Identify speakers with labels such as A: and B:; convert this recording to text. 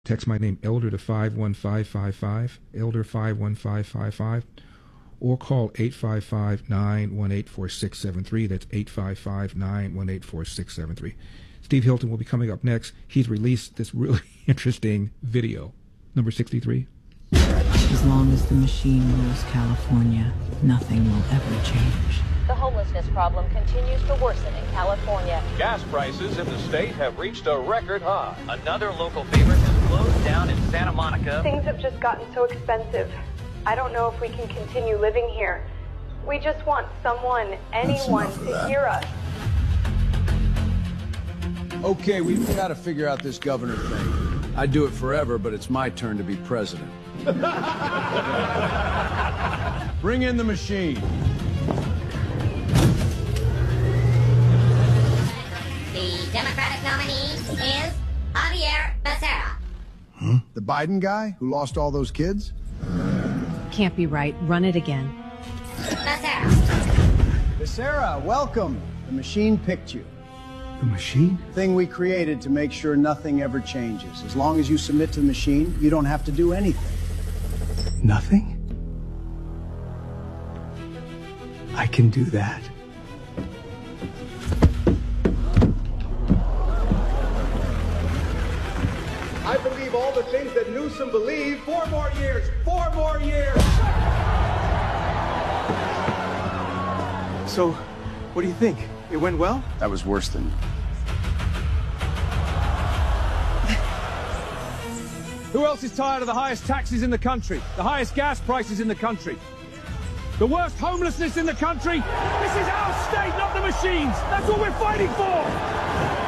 A: Text my name, Elder, to 51555, Elder 51555, or call 855-918-4673. That's 855-918-4673. Steve Hilton will be coming up next. He's released this really interesting video. Number 63.
B: As long as the machine rules California, nothing will ever change.
C: The homelessness problem continues to worsen in California.
D: Gas prices in the state have reached a record high. Another local favorite has closed down in Santa Monica.
E: Things have just gotten so expensive. I don't know if we can continue living here. We just want someone, anyone, to hear us.
F: Okay, we've got to figure out this governor thing. I'd do it forever, but it's my turn to be president. Bring in the machine.
G: The Democratic nominee is Javier Becerra.
F: Huh? The Biden guy who lost all those kids?
H: Can't be right. Run it again.
G: Becerra.
I: Becerra, welcome. The machine picked you.
A: The machine?
I: Thing we created to make sure nothing ever changes. As long as you submit to the machine, you don't have to do anything.
A: Nothing? I can do that.
J: I believe all the things that Newsom believed. 4 more years. 4 more years.
K: So, what do you think? It went well?
F: That was worse than...
L: Who else is tired of the highest taxes in the country? The highest gas prices in the country? The worst homelessness in the country? This is our state, not the machines! That's what we're fighting for!